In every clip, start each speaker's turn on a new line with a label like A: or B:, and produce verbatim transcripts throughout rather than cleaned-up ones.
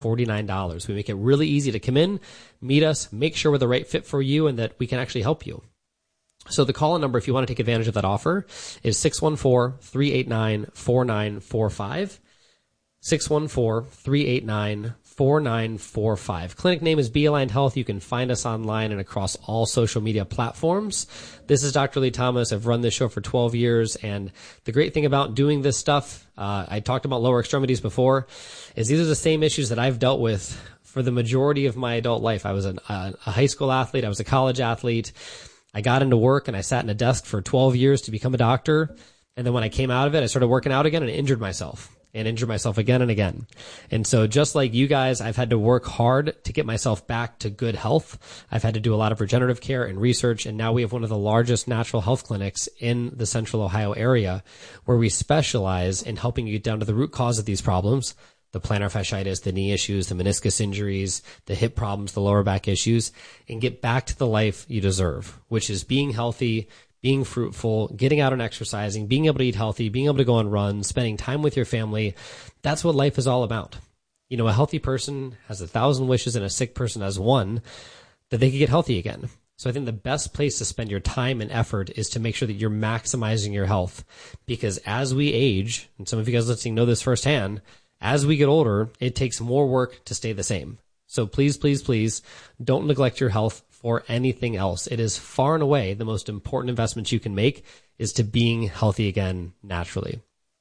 A: forty-nine dollars. We make it really easy to come in, meet us, make sure we're the right fit for you, and that we can actually help you. So the call-in number, if you want to take advantage of that offer, is six one four, three eight nine, four nine four five. six one four, three eight nine, four nine four five. Clinic name is Be Aligned Health. You can find us online and across all social media platforms. This is Doctor Lee Thomas. I've run this show for twelve years, and the great thing about doing this stuff, uh, I talked about lower extremities before, is these are the same issues that I've dealt with for the majority of my adult life. I was an, uh, a high school athlete. I was a college athlete. I got into work and I sat in a desk for twelve years to become a doctor. And then when I came out of it, I started working out again and injured myself and injured myself again and again. And so just like you guys, I've had to work hard to get myself back to good health. I've had to do a lot of regenerative care and research. And now we have one of the largest natural health clinics in the central Ohio area where we specialize in helping you get down to the root cause of these problems. The plantar fasciitis, the knee issues, the meniscus injuries, the hip problems, the lower back issues, and get back to the life you deserve, which is being healthy, being fruitful, getting out and exercising, being able to eat healthy, being able to go on runs, spending time with your family. That's what life is all about. You know, a healthy person has a thousand wishes and a sick person has one, that they could get healthy again. So I think the best place to spend your time and effort is to make sure that you're maximizing your health, because as we age, and some of you guys listening know this firsthand, as we get older, it takes more work to stay the same. So please, please, please don't neglect your health for anything else. It is far and away the most important investment you can make is to being healthy again naturally.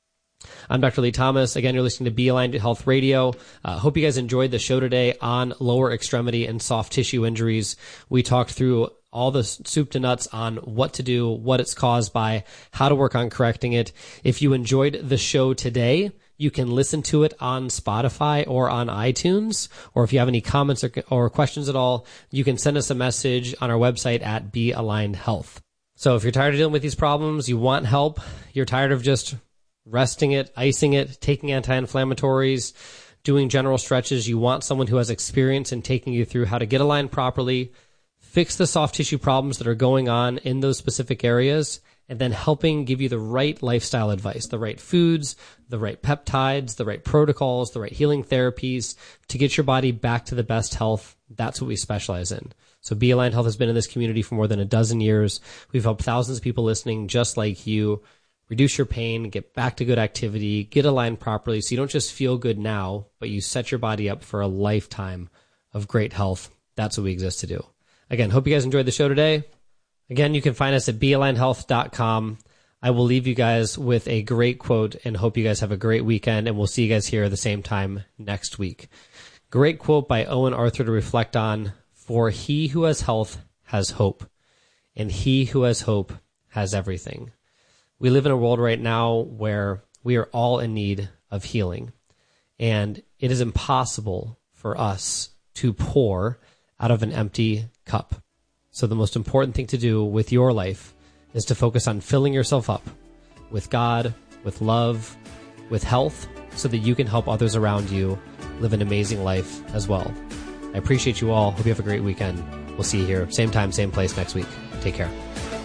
A: I'm Doctor Lee Thomas. Again, you're listening to Be Aligned Health Radio. I uh, hope you guys enjoyed the show today on lower extremity and soft tissue injuries. We talked through all the soup to nuts on what to do, what it's caused by, how to work on correcting it. If you enjoyed the show today, you can listen to it on Spotify or on iTunes. Or if you have any comments or, or questions at all, you can send us a message on our website at Be Aligned Health. So if you're tired of dealing with these problems, you want help, you're tired of just resting it, icing it, taking anti-inflammatories, doing general stretches, you want someone who has experience in taking you through how to get aligned properly, fix the soft tissue problems that are going on in those specific areas, and then helping give you the right lifestyle advice, the right foods, the right peptides, the right protocols, the right healing therapies to get your body back to the best health. That's what we specialize in. So Be Aligned Health has been in this community for more than a dozen years. We've helped thousands of people listening just like you reduce your pain, get back to good activity, get aligned properly so you don't just feel good now, but you set your body up for a lifetime of great health. That's what we exist to do. Again, hope you guys enjoyed the show today. Again, you can find us at be aligned health dot com. I will leave you guys with a great quote and hope you guys have a great weekend, and we'll see you guys here at the same time next week. Great quote by Owen Arthur to reflect on: for he who has health has hope, and he who has hope has everything. We live in a world right now where we are all in need of healing, and it is impossible for us to pour out of an empty cup. So the most important thing to do with your life is to focus on filling yourself up with God, with love, with health, so that you can help others around you live an amazing life as well. I appreciate you all. Hope you have a great weekend. We'll see you here, same time, same place next week. Take care.